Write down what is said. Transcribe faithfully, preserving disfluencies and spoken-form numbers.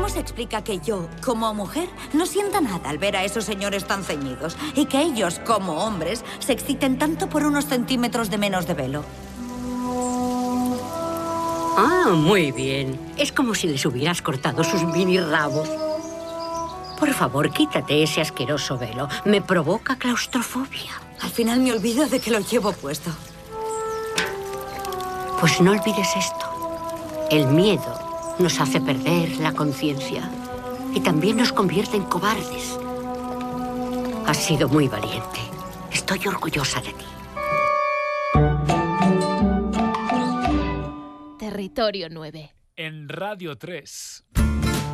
¿Cómo se explica que yo, como mujer, no sienta nada al ver a esos señores tan ceñidos? Y que ellos, como hombres, se exciten tanto por unos centímetros de menos de velo. Ah, muy bien. Es como si les hubieras cortado sus mini rabos. Por favor, quítate ese asqueroso velo. Me provoca claustrofobia. Al final me olvido de que lo llevo puesto. Pues no olvides esto. El miedo nos hace perder la conciencia y también nos convierte en cobardes. Has sido muy valiente. Estoy orgullosa de ti. Territorio nueve. En Radio tres.